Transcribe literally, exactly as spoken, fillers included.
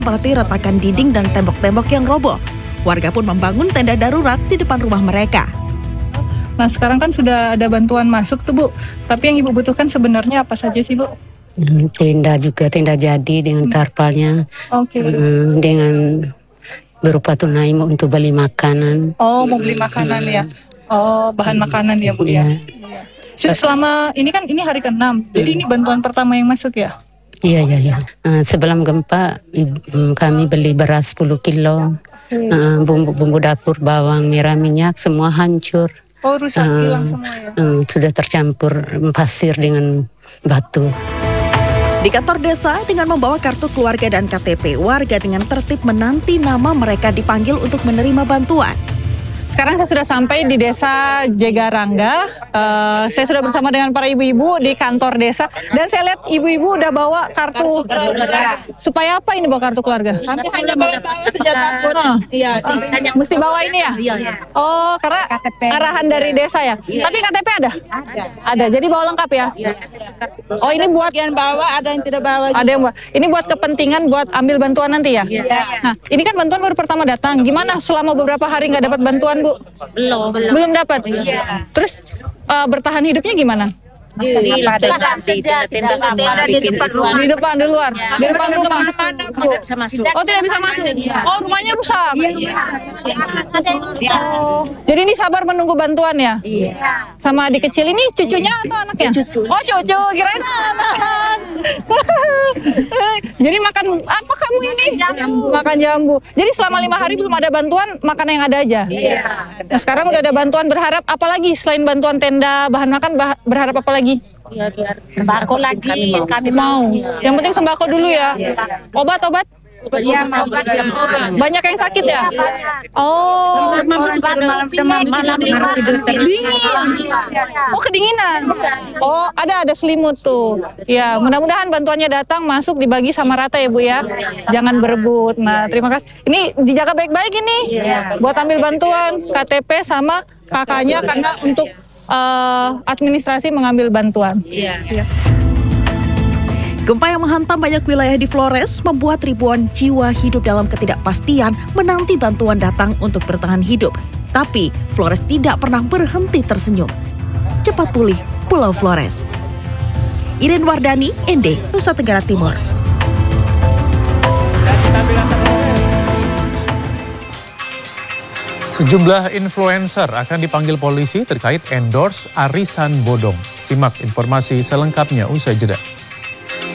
seperti retakan dinding dan tembok-tembok yang roboh. Warga pun membangun tenda darurat di depan rumah mereka. Nah, sekarang kan sudah ada bantuan masuk tuh, Bu. Tapi yang Ibu butuhkan sebenarnya apa saja sih, Bu? Tenda juga, tenda jadi dengan tarpalnya. Oke. Okay. Dengan berupa tunai untuk beli makanan. Oh, mau beli makanan ya? Oh, bahan makanan ya, Bu ya? Iya. Selama ini kan ini hari keenam, jadi ini bantuan pertama yang masuk ya? Iya, iya, iya. Uh, sebelum gempa ibu, kami beli beras sepuluh kilo, uh, bumbu-bumbu dapur, bawang merah, minyak, semua hancur. Oh, rusak, uh, hilang semua ya? Uh, sudah tercampur pasir dengan batu. Di kantor desa, dengan membawa kartu keluarga dan K T P, warga dengan tertib menanti nama mereka dipanggil untuk menerima bantuan. Sekarang saya sudah sampai di desa Jegarangga. Uh, saya sudah bersama dengan para ibu-ibu di kantor desa. Dan saya lihat ibu-ibu udah bawa kartu keluarga. Supaya apa ini bawa kartu keluarga? Kami hanya bawa sejak takut. Iya, hanya mesti bawa ini ya? Iya, iya. Oh, karena K T P arahan dari desa ya? Iya. Tapi K T P ada? Ada. Ada, jadi bawa lengkap ya? Iya. Oh, ini buat yang bawa, ada yang tidak bawa. Ada yang bawa. Ini buat kepentingan buat ambil bantuan nanti ya? Iya. Nah, ini kan bantuan baru pertama datang. Gimana selama beberapa hari nggak dapat bantuan, Bu? Belum, belum. Belum dapat? Iya. Terus uh, bertahan hidupnya gimana? Di tenda tenda di depan rumah. Di depan, di luar? Di depan rumah? Tidak bisa masuk. Oh, tidak bisa masuk? Oh, rumahnya rusak? Iya. Oh, jadi ini sabar menunggu bantuan ya? Iya. Sama adik kecil ini cucunya atau anaknya? Cucu. Oh, cucu, kirain anak. Jadi makan apa kamu ini? Jambu. Makan jambu. Jadi selama lima hari belum ada bantuan, makan yang ada aja? Iya. Nah, sekarang udah ada bantuan, berharap apa lagi? Selain bantuan tenda, bahan makan, bah berharap apa lagi? Ya, biar sembako lagi. Kami mau. Kami mau. Yang penting sembako dulu ya? Obat-obat? Iya, mau. Banyak yang sakit ya? Oh, Malam dingin. Oh, kedinginan. Oh, ada ada selimut tuh. Ya, mudah-mudahan bantuannya datang, masuk, dibagi sama rata ya, Bu ya. Jangan berebut. Nah, terima kasih. Ini dijaga baik-baik ini. Buat ambil bantuan K T P sama kakaknya karena untuk uh, administrasi mengambil bantuan. Iya. Gempa yang menghantam banyak wilayah di Flores membuat ribuan jiwa hidup dalam ketidakpastian menanti bantuan datang untuk bertahan hidup. Tapi Flores tidak pernah berhenti tersenyum. Cepat pulih Pulau Flores. Iren Wardani, N D, Nusa Tenggara Timur. Sejumlah influencer akan dipanggil polisi terkait endorse arisan bodong. Simak informasi selengkapnya usai jeda.